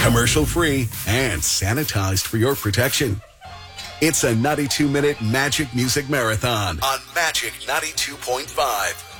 commercial-free, and sanitized for your protection. It's a 92-minute Magic Music Marathon on Magic 92.5.